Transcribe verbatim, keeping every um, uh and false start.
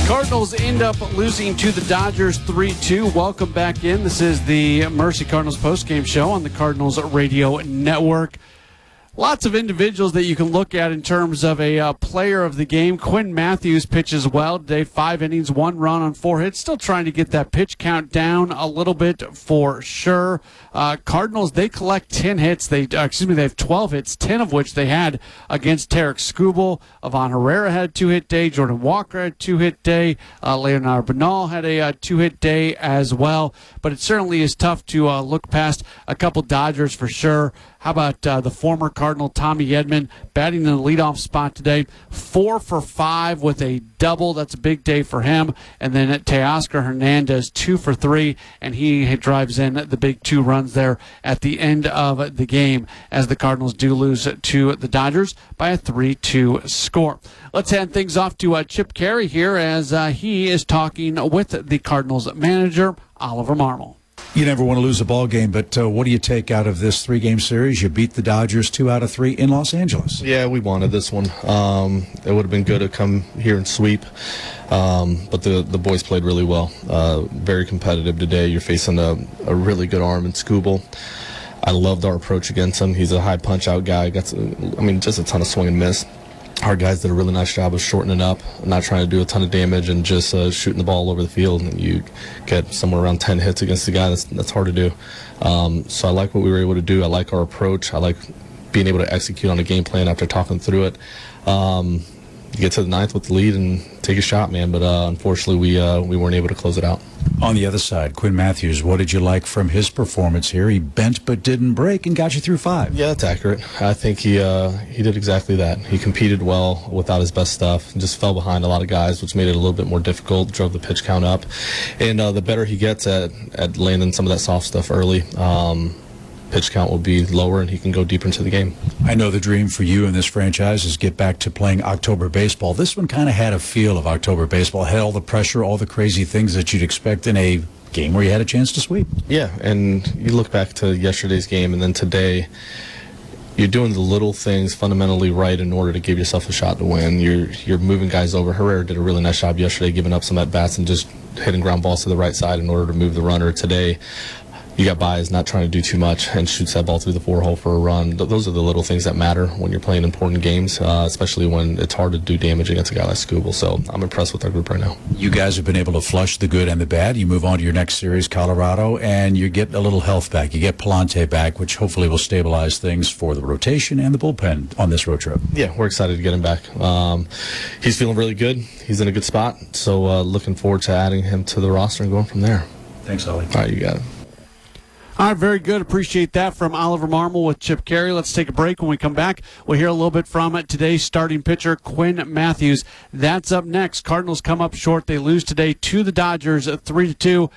Cardinals end up losing to the Dodgers three two. Welcome back in. This is the Mercy Cardinals postgame show on the Cardinals Radio Network. Lots of individuals that you can look at in terms of a uh, player of the game. Quinn Matthews pitches well today, five innings, one run on four hits. Still trying to get that pitch count down a little bit for sure. Uh, Cardinals, they collect ten hits. They uh, excuse me, they have twelve hits, ten of which they had against Tarik Skubal. Ivan Herrera had a two-hit day. Jordan Walker had a two-hit day. Uh, Leonardo Bernal had a uh, two-hit day as well. But it certainly is tough to uh, look past a couple Dodgers for sure. How about uh, the former Cardinal Tommy Edman batting in the leadoff spot today? Four for five with a double. That's a big day for him. And then at Teoscar Hernandez, two for three, and he drives in the big two runs there at the end of the game as the Cardinals do lose to the Dodgers by a three two score. Let's hand things off to uh, Chip Caray here as uh, he is talking with the Cardinals manager, Oliver Marmol. You never want to lose a ball game, but uh, what do you take out of this three-game series? You beat the Dodgers two out of three in Los Angeles. Yeah, we wanted this one. Um, it would have been good to come here and sweep, um, but the the boys played really well. Uh, very competitive today. You're facing a, a really good arm in Skubal. I loved our approach against him. He's a high punch-out guy. Got to, I mean, just a ton of swing and miss. Our guys did a really nice job of shortening up, not trying to do a ton of damage, and just uh, shooting the ball all over the field. And you get somewhere around ten hits against the guy. That's that's hard to do. Um, so I like what we were able to do. I like our approach. I like being able to execute on a game plan after talking through it. Um, you get to the ninth with the lead and take a shot, man. But uh, unfortunately, we uh, we weren't able to close it out. On the other side, Quinn Matthews, what did you like from his performance here? He bent but didn't break and got you through five. Yeah, that's accurate. I think he uh, he did exactly that. He competed well without his best stuff and just fell behind a lot of guys, which made it a little bit more difficult, drove the pitch count up. And uh, the better he gets at, at landing some of that soft stuff early, um, pitch count will be lower and he can go deeper into the game. I know the dream for you in this franchise is get back to playing October baseball. This one kind of had a feel of October baseball. It had all the pressure, all the crazy things that you'd expect in a game where you had a chance to sweep. Yeah, and you look back to yesterday's game and then today, you're doing the little things fundamentally right in order to give yourself a shot to win. You're you're moving guys over. Herrera did a really nice job yesterday, giving up some at-bats and just hitting ground balls to the right side in order to move the runner. Today, you got Baez not trying to do too much and shoots that ball through the four hole for a run. Th- those are the little things that matter when you're playing important games, uh, especially when it's hard to do damage against a guy like Skubal. So I'm impressed with our group right now. You guys have been able to flush the good and the bad. You move on to your next series, Colorado, and you get a little health back. You get Palante back, which hopefully will stabilize things for the rotation and the bullpen on this road trip. Yeah, we're excited to get him back. Um, he's feeling really good. He's in a good spot. So uh, looking forward to adding him to the roster and going from there. Thanks, Ollie. All right, you got it. All right, very good. Appreciate that from Oliver Marmol with Chip Caray. Let's take a break. When we come back, we'll hear a little bit from today's starting pitcher, Quinn Matthews. That's up next. Cardinals come up short. They lose today to the Dodgers, three to two.